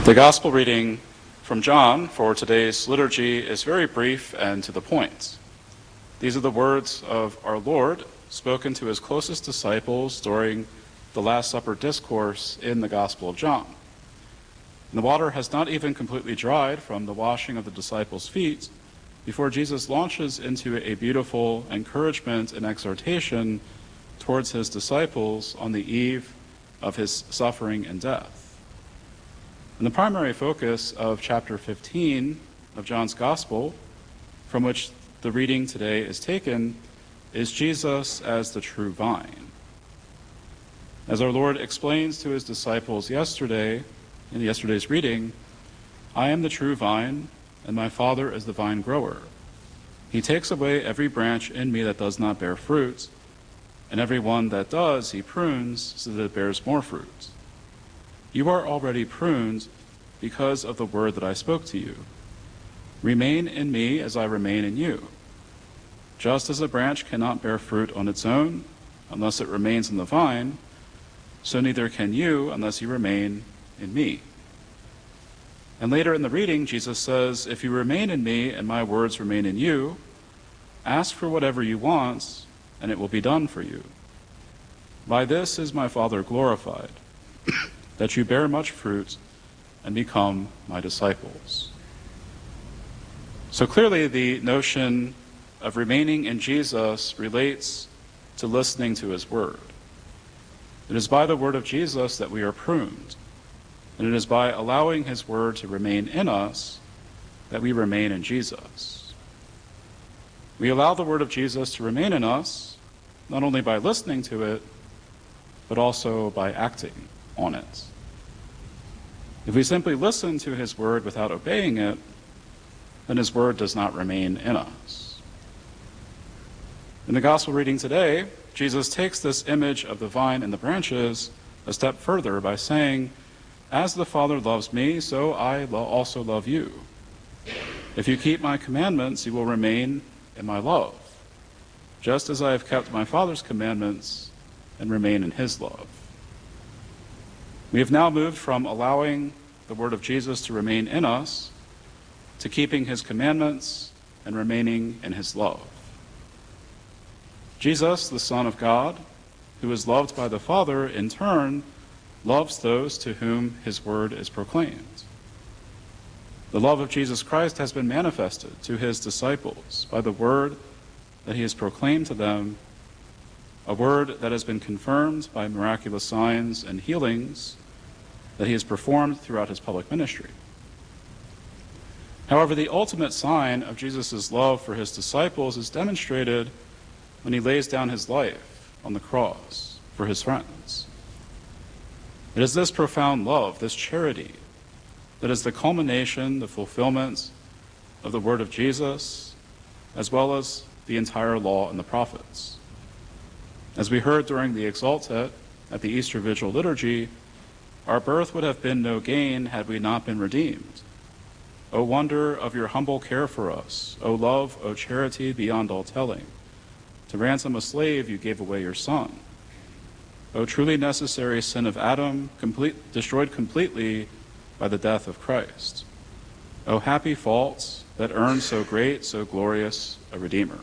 The Gospel reading from John for today's liturgy is very brief and to the point. These are the words of our Lord spoken to his closest disciples during the Last Supper discourse in the Gospel of John. And the water has not even completely dried from the washing of the disciples' feet before Jesus launches into a beautiful encouragement and exhortation towards his disciples on the eve of his suffering and death. And the primary focus of chapter 15 of John's Gospel, from which the reading today is taken, is Jesus as the true vine. As our Lord explains to his disciples yesterday, in yesterday's reading, I am the true vine, and my Father is the vine grower. He takes away every branch in me that does not bear fruit, and every one that does he prunes so that it bears more fruit. You are already pruned because of the word that I spoke to you. Remain in me as I remain in you. Just as a branch cannot bear fruit on its own unless it remains in the vine, so neither can you unless you remain in me. And later in the reading, Jesus says, if you remain in me and my words remain in you, ask for whatever you want, and it will be done for you. By this is my Father glorified, that you bear much fruit and become my disciples. So clearly the notion of remaining in Jesus relates to listening to his word. It is by the word of Jesus that we are pruned, and it is by allowing his word to remain in us that we remain in Jesus. We allow the word of Jesus to remain in us, not only by listening to it, but also by acting on it. If we simply listen to his word without obeying it, then his word does not remain in us. In the gospel reading today, Jesus takes this image of the vine and the branches a step further by saying, as the Father loves me, so I also love you. If you keep my commandments, you will remain in my love, just as I have kept my Father's commandments and remain in his love. We have now moved from allowing the word of Jesus to remain in us to keeping his commandments and remaining in his love. Jesus, the Son of God, who is loved by the Father, in turn, loves those to whom his word is proclaimed. The love of Jesus Christ has been manifested to his disciples by the word that he has proclaimed to them, a word that has been confirmed by miraculous signs and healings that he has performed throughout his public ministry. However, the ultimate sign of Jesus' love for his disciples is demonstrated when he lays down his life on the cross for his friends. It is this profound love, this charity, that is the culmination, the fulfillment of the word of Jesus, as well as the entire law and the prophets. As we heard during the Exultet at the Easter Vigil liturgy, our birth would have been no gain had we not been redeemed. O wonder of your humble care for us, O love, O charity beyond all telling. To ransom a slave you gave away your son. O truly necessary sin of Adam, destroyed completely by the death of Christ. O happy faults that earned so great, so glorious a Redeemer.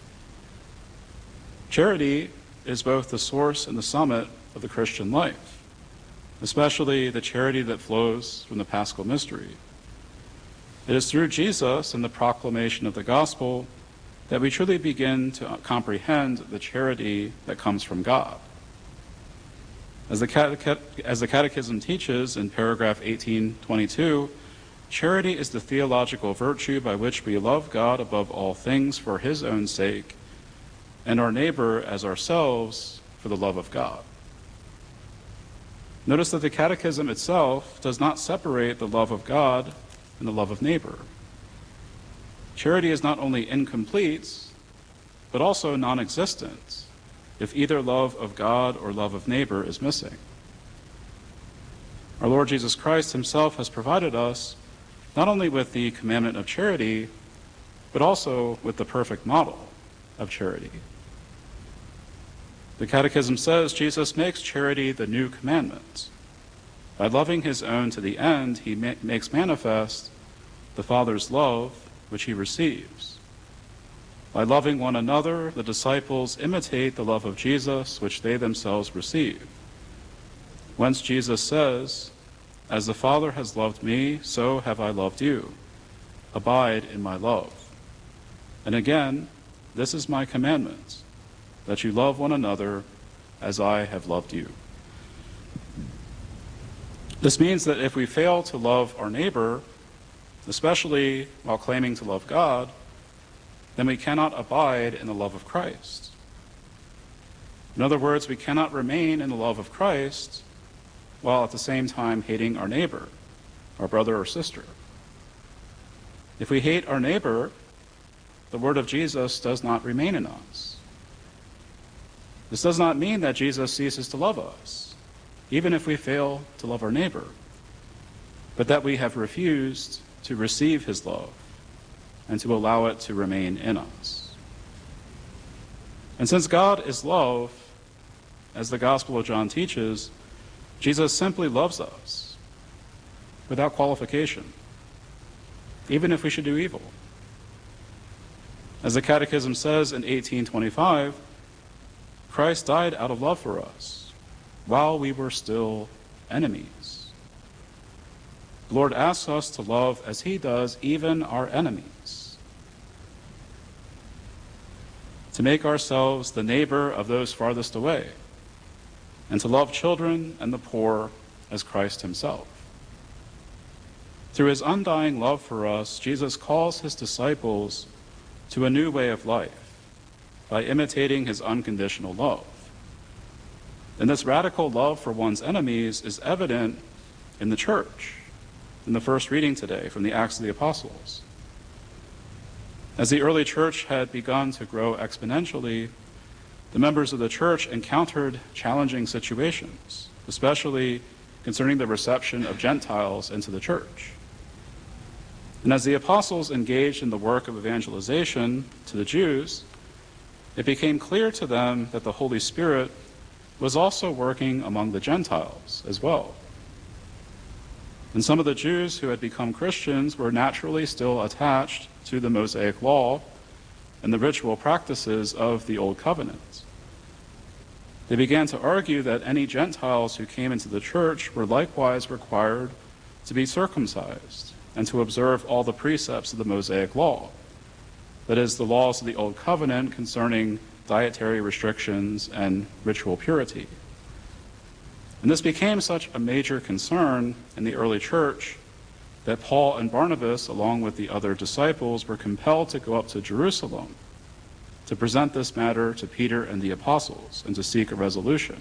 Charity is both the source and the summit of the Christian life, especially the charity that flows from the Paschal mystery. It is through Jesus and the proclamation of the gospel that we truly begin to comprehend the charity that comes from God. As the Catechism teaches in paragraph 1822, charity is the theological virtue by which we love God above all things for his own sake, and our neighbor as ourselves for the love of God. Notice that the Catechism itself does not separate the love of God and the love of neighbor. Charity is not only incomplete, but also non-existent if either love of God or love of neighbor is missing. Our Lord Jesus Christ himself has provided us not only with the commandment of charity, but also with the perfect model of charity. The Catechism says Jesus makes charity the new commandment. By loving his own to the end, he makes manifest the Father's love which he receives. By loving one another, the disciples imitate the love of Jesus which they themselves receive. Whence Jesus says, "As the Father has loved me, so have I loved you. Abide in my love." And again, "This is my commandment, that you love one another as I have loved you." This means that if we fail to love our neighbor, especially while claiming to love God, then we cannot abide in the love of Christ. In other words, we cannot remain in the love of Christ while at the same time hating our neighbor, our brother or sister. If we hate our neighbor, the word of Jesus does not remain in us. This does not mean that Jesus ceases to love us, even if we fail to love our neighbor, but that we have refused to receive his love and to allow it to remain in us. And since God is love, as the Gospel of John teaches, Jesus simply loves us without qualification, even if we should do evil. As the Catechism says in 1825, Christ died out of love for us while we were still enemies. The Lord asks us to love as he does even our enemies, to make ourselves the neighbor of those farthest away, and to love children and the poor as Christ himself. Through his undying love for us, Jesus calls his disciples to a new way of life by imitating his unconditional love. And this radical love for one's enemies is evident in the church, in the first reading today from the Acts of the Apostles. As the early church had begun to grow exponentially, the members of the church encountered challenging situations, especially concerning the reception of Gentiles into the church. And as the apostles engaged in the work of evangelization to the Jews, it became clear to them that the Holy Spirit was also working among the Gentiles as well. And some of the Jews who had become Christians were naturally still attached to the Mosaic law and the ritual practices of the Old Covenant. They began to argue that any Gentiles who came into the church were likewise required to be circumcised and to observe all the precepts of the Mosaic law, that is, the laws of the Old Covenant concerning dietary restrictions and ritual purity. And this became such a major concern in the early church that Paul and Barnabas, along with the other disciples, were compelled to go up to Jerusalem to present this matter to Peter and the apostles and to seek a resolution.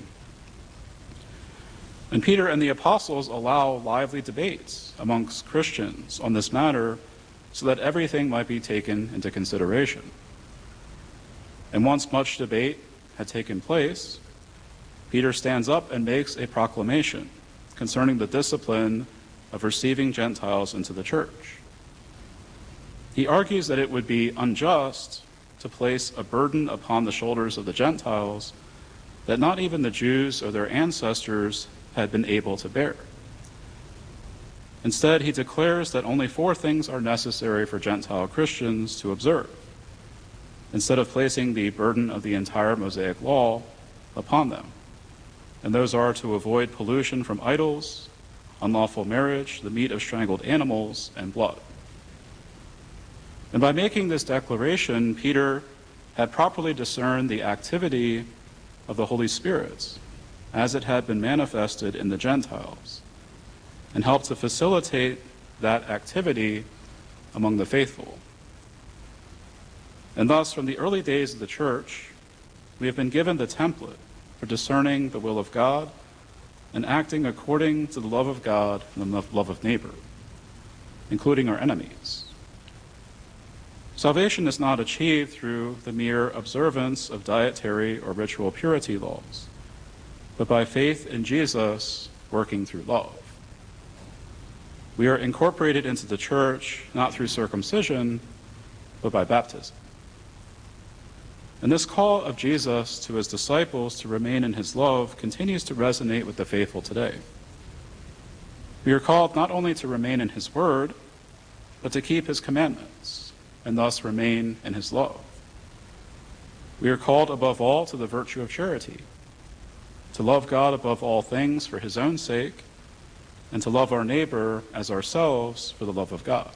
And Peter and the apostles allow lively debates amongst Christians on this matter so that everything might be taken into consideration. And once much debate had taken place, Peter stands up and makes a proclamation concerning the discipline of receiving Gentiles into the church. He argues that it would be unjust to place a burden upon the shoulders of the Gentiles that not even the Jews or their ancestors had been able to bear. Instead, he declares that only 4 things are necessary for Gentile Christians to observe, instead of placing the burden of the entire Mosaic law upon them. And those are to avoid pollution from idols, unlawful marriage, the meat of strangled animals, and blood. And by making this declaration, Peter had properly discerned the activity of the Holy Spirit as it had been manifested in the Gentiles, and helped to facilitate that activity among the faithful. And thus, from the early days of the church, we have been given the template for discerning the will of God and acting according to the love of God and the love of neighbor, including our enemies. Salvation is not achieved through the mere observance of dietary or ritual purity laws, but by faith in Jesus working through love. We are incorporated into the church not through circumcision, but by baptism. And this call of Jesus to his disciples to remain in his love continues to resonate with the faithful today. We are called not only to remain in his word, but to keep his commandments, and thus remain in his love. We are called above all to the virtue of charity, to love God above all things for his own sake, and to love our neighbor as ourselves for the love of God.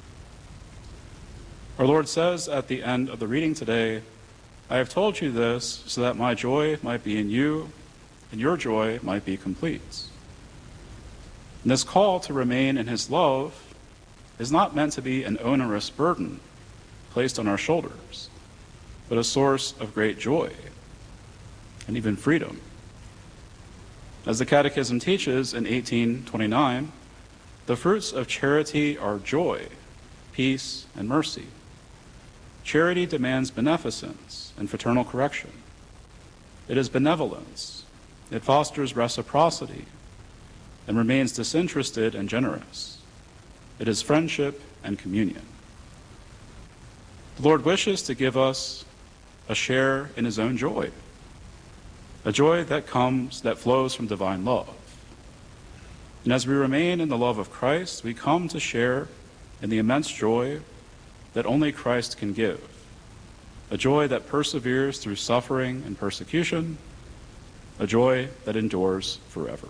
Our Lord says at the end of the reading today, I have told you this so that my joy might be in you, and your joy might be complete. And this call to remain in his love is not meant to be an onerous burden placed on our shoulders, but a source of great joy and even freedom. As the Catechism teaches in 1829, the fruits of charity are joy, peace, and mercy. Charity demands beneficence and fraternal correction. It is benevolence. It fosters reciprocity and remains disinterested and generous. It is friendship and communion. The Lord wishes to give us a share in his own joy, a joy that flows from divine love. And as we remain in the love of Christ, we come to share in the immense joy that only Christ can give, a joy that perseveres through suffering and persecution, a joy that endures forever.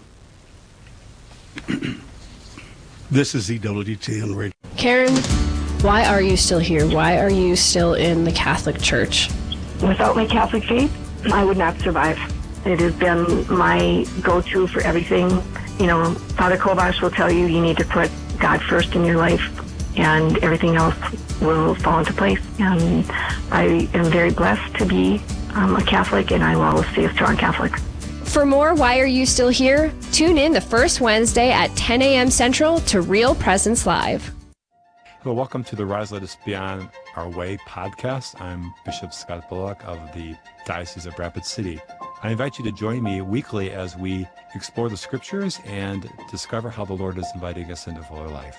This is EWTN Radio. Karen, why are you still here? Why are you still in the Catholic Church? Without my Catholic faith, I would not survive. It has been my go-to for everything. You know, Father Kovacs will tell you you need to put God first in your life, and everything else will fall into place. And I am very blessed to be a Catholic, and I will always stay a strong Catholic. For more Why Are You Still Here? Tune in the first Wednesday at 10 a.m. Central to Real Presence Live. Well, welcome to the Rise Let Us Be On Our Way podcast. I'm Bishop Scott Bullock of the Diocese of Rapid City. I invite you to join me weekly as we explore the scriptures and discover how the Lord is inviting us into fuller life.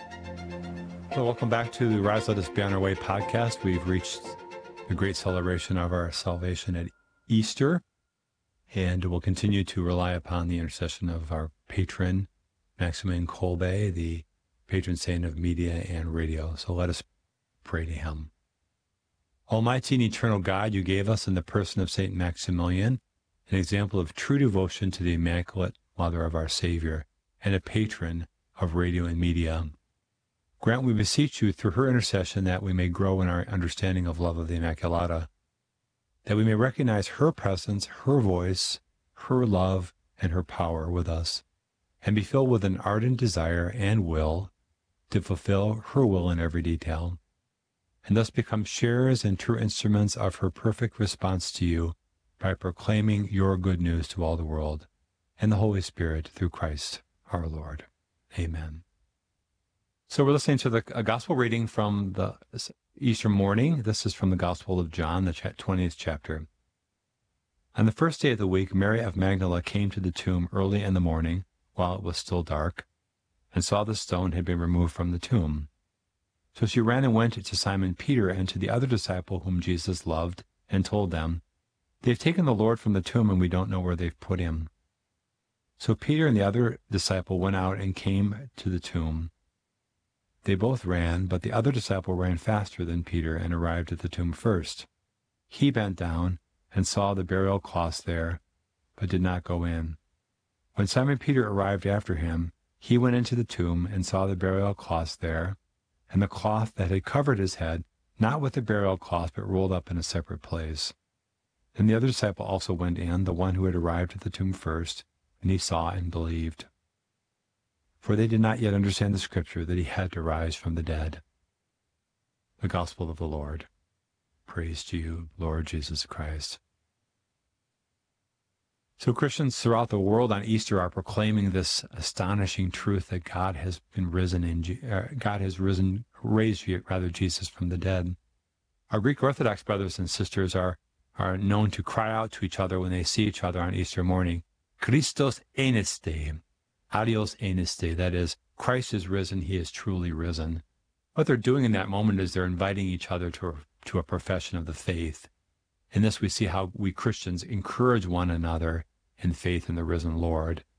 So welcome back to the Rise Let Us Be On Our Way podcast. We've reached the great celebration of our salvation at Easter, and we'll continue to rely upon the intercession of our patron, Maximilian Kolbe, the patron saint of media and radio. So let us pray to him. Almighty and eternal God, you gave us in the person of Saint Maximilian an example of true devotion to the Immaculate Mother of our Savior and a patron of radio and media. Grant, we beseech you, through her intercession, that we may grow in our understanding of love of the Immaculata, that we may recognize her presence, her voice, her love, and her power with us, and be filled with an ardent desire and will to fulfill her will in every detail, and thus become sharers and true instruments of her perfect response to you by proclaiming your good news to all the world, and the Holy Spirit through Christ our Lord. Amen. So we're listening to a gospel reading from the Easter morning. This is from the Gospel of John, the 20th chapter. On the first day of the week, Mary of Magdala came to the tomb early in the morning, while it was still dark, and saw the stone had been removed from the tomb. So she ran and went to Simon Peter and to the other disciple whom Jesus loved, and told them, "They've taken the Lord from the tomb, and we don't know where they've put him." So Peter and the other disciple went out and came to the tomb. They both ran, but the other disciple ran faster than Peter and arrived at the tomb first. He bent down and saw the burial cloths there, but did not go in. When Simon Peter arrived after him, he went into the tomb and saw the burial cloths there, and the cloth that had covered his head, not with the burial cloth, but rolled up in a separate place. Then the other disciple also went in, the one who had arrived at the tomb first, and he saw and believed. For they did not yet understand the scripture that he had to rise from the dead. The Gospel of the Lord. Praise to you, Lord Jesus Christ. So Christians throughout the world on Easter are proclaiming this astonishing truth that God has raised Jesus from the dead. Our Greek Orthodox brothers and sisters are known to cry out to each other when they see each other on Easter morning, Christos eneste, Adios eneste, that is, Christ is risen, he is truly risen. What they're doing in that moment is they're inviting each other to a profession of the faith. In this we see how we Christians encourage one another in faith in the risen Lord.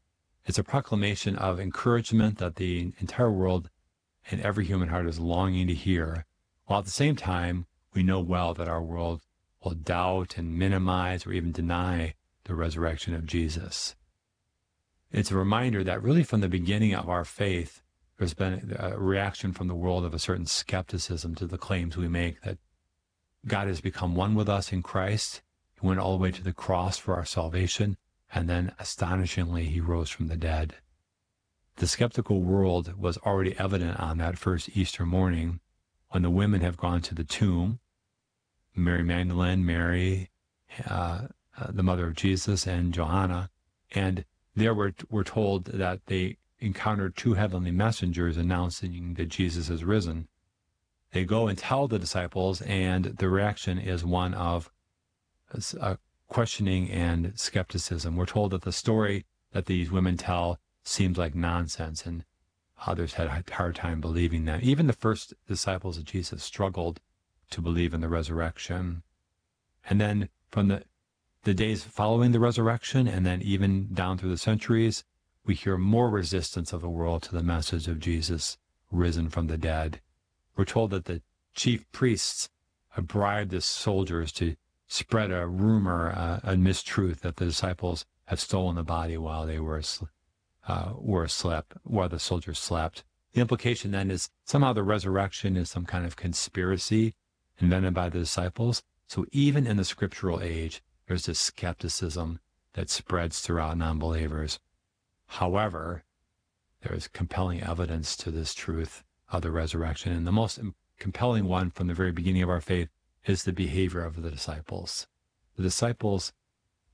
It's a proclamation of encouragement that the entire world and every human heart is longing to hear, while at the same time, we know well that our world will doubt and minimize or even deny the resurrection of Jesus. It's a reminder that really from the beginning of our faith, there's been a reaction from the world of a certain skepticism to the claims we make that God has become one with us in Christ. He went all the way to the cross for our salvation, and then astonishingly, he rose from the dead. The skeptical world was already evident on that first Easter morning when the women have gone to the tomb, Mary Magdalene, Mary, the mother of Jesus, and Joanna, and there we're told that they encountered two heavenly messengers announcing that Jesus has risen. They go and tell the disciples, and the reaction is one of questioning and skepticism. We're told that the story that these women tell seems like nonsense, and others had a hard time believing that. Even the first disciples of Jesus struggled to believe in the resurrection. And then from the days following the resurrection, and then even down through the centuries, we hear more resistance of the world to the message of Jesus risen from the dead. We're told that the chief priests have bribed the soldiers to spread a rumor, a mistruth that the disciples have stolen the body while they were asleep, while the soldiers slept. The implication then is somehow the resurrection is some kind of conspiracy invented by the disciples. So even in the scriptural age, there's this skepticism that spreads throughout non-believers. However, there is compelling evidence to this truth of the resurrection. And the most compelling one from the very beginning of our faith is the behavior of the disciples. The disciples